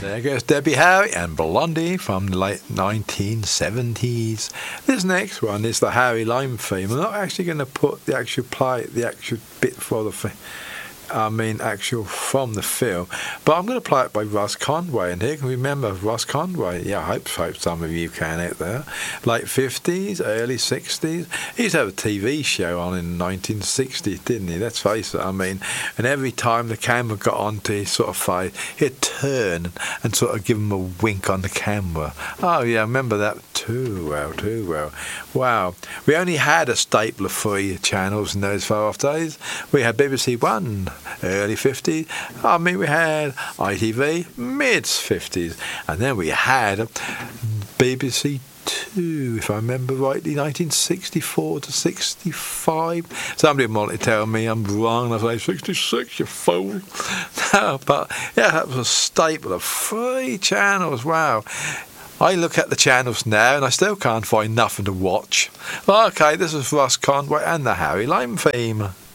There goes Debbie Harry and Blondie from the late 1970s. This next one is the Harry Lime theme. I'm not actually going to put the actual bit for the actual from the film, but I'm going to play it by Russ Conway. And here, can you remember Russ Conway? Yeah, I hope some of you can out there. Late 50s, early 60s. He used to have a TV show on in the 1960s, didn't he? Let's face it. And every time the camera got onto his sort of face, he'd turn and sort of give him a wink on the camera. Oh yeah, I remember that too well. Wow. We only had a staple of 3 channels in those far off days. We had BBC One, early 50s. We had ITV, mid-50s. And then we had BBC Two, if I remember rightly, 1964 to 65. Somebody might tell me I'm wrong. I say 66, you fool. No, but yeah, that was a staple of 3 channels. Wow. I look at the channels now and I still can't find nothing to watch. Okay, this is Russ Conway and the Harry Lime theme.